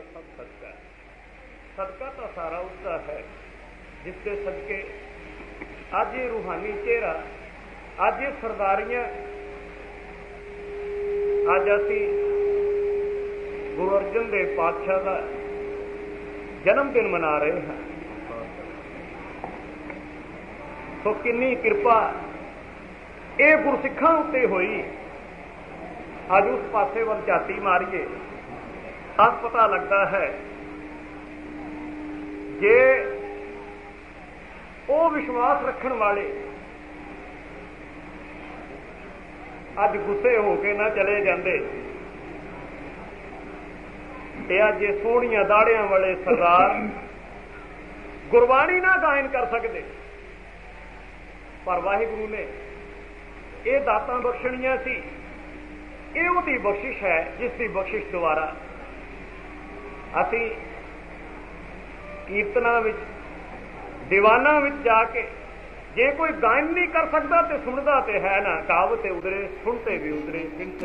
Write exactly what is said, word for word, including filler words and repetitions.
सब सदका है। सदका तो सारा उसका है जिसके सदके अज ये रूहानी चेहरा, अज ये सरदारियां, अज असी गुरु अर्जन देव पातशाह का जन्मदिन मना रहे हैं। तो किन्नी किरपा ये गुरसिखां उत्ते होई। अज उस पासे वल झाती मारीए तब पता लगता है जे वो विश्वास रखण वाले अज गुस्से होके ना चले जाते, अज ये सोहणियां दाड़ियां वाले सरदार गुरबाणी ना गायन कर सकते, पर वाहिगुरू ने ये दातां बख्शणियां सी। ये उहदी बख्शिश है जिसकी बख्शिश द्वारा असी कीर्तनां विच, दीवानां विच जाके जे कोई गायन नहीं कर सकता तो सुनता तो है ना, कहावत उधरे सुनते भी उधरे।